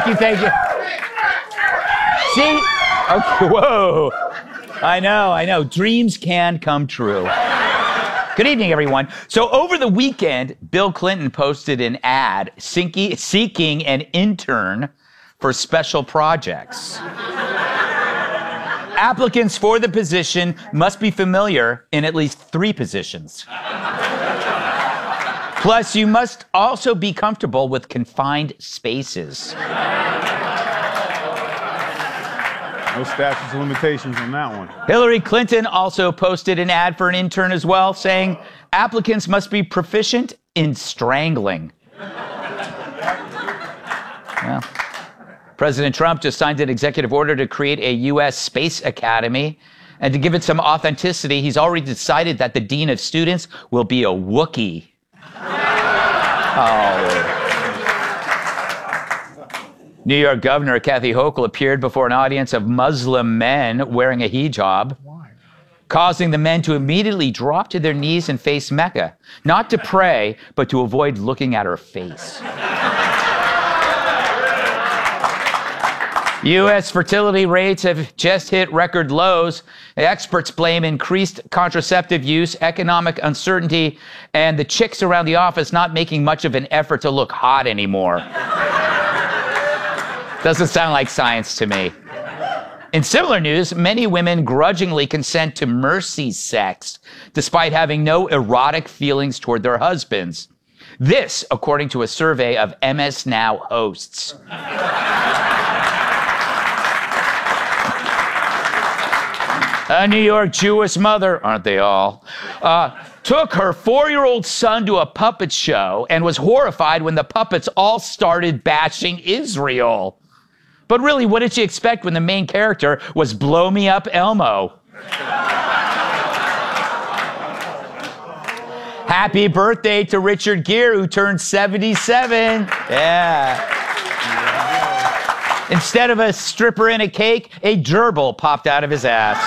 Thank you. See? Okay, whoa. I know. Dreams can come true. Good evening, everyone. So over the weekend, Bill Clinton posted an ad seeking an intern for special projects. Applicants for the position must be familiar in at least 3 positions. Plus, you must also be comfortable with confined spaces. No statutes of limitations on that one. Hillary Clinton also posted an ad for an intern as well, saying applicants must be proficient in strangling. Well, President Trump just signed an executive order to create a U.S. Space Academy. And to give it some authenticity, he's already decided that the dean of students will be a Wookiee. Oh. New York Governor Kathy Hochul appeared before an audience of Muslim men wearing a hijab, causing the men to immediately drop to their knees and face Mecca, not to pray, but to avoid looking at her face. U.S. fertility rates have just hit record lows. Experts blame increased contraceptive use, economic uncertainty, and the chicks around the office not making much of an effort to look hot anymore. Doesn't sound like science to me. In similar news, many women grudgingly consent to mercy sex, despite having no erotic feelings toward their husbands. This, according to a survey of MS Now hosts. A New York Jewish mother, aren't they all, took her 4-year-old son to a puppet show and was horrified when the puppets all started bashing Israel. But really, what did she expect when the main character was Blow Me Up Elmo? Happy birthday to Richard Gere, who turned 77. Yeah. Instead of a stripper and a cake, a gerbil popped out of his ass.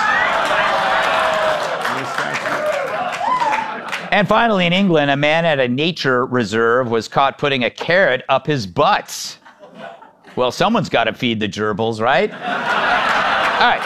And finally, in England, a man at a nature reserve was caught putting a carrot up his butt. Well, someone's got to feed the gerbils, right? All right.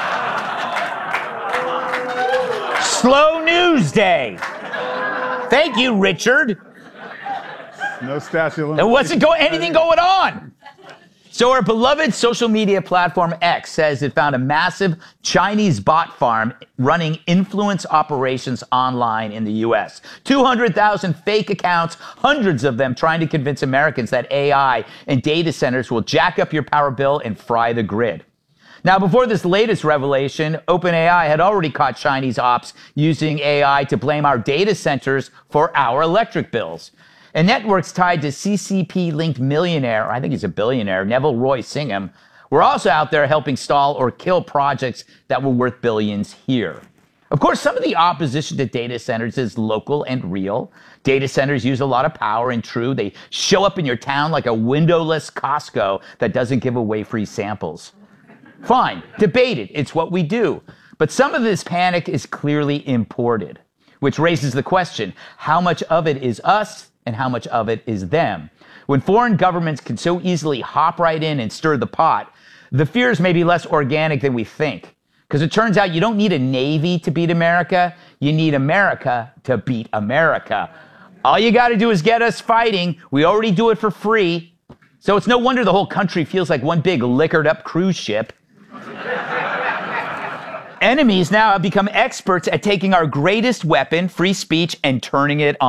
Slow news day. Thank you, Richard. No statute of limitations. There wasn't anything going on. So our beloved social media platform X says it found a massive Chinese bot farm running influence operations online in the U.S. 200,000 fake accounts, hundreds of them trying to convince Americans that AI and data centers will jack up your power bill and fry the grid. Now, before this latest revelation, OpenAI had already caught Chinese ops using AI to blame our data centers for our electric bills. And networks tied to CCP-linked millionaire, I think he's a billionaire, Neville Roy Singham, were also out there helping stall or kill projects that were worth billions here. Of course, some of the opposition to data centers is local and real. Data centers use a lot of power, and true, they show up in your town like a windowless Costco that doesn't give away free samples. Fine, debate it, it's what we do. But some of this panic is clearly imported, which raises the question, how much of it is us and how much of it is them? When foreign governments can so easily hop right in and stir the pot, the fears may be less organic than we think. Because it turns out you don't need a navy to beat America, you need America to beat America. All you got to do is get us fighting. We already do it for free. So it's no wonder the whole country feels like one big liquored up cruise ship. Enemies now have become experts at taking our greatest weapon, free speech, and turning it on.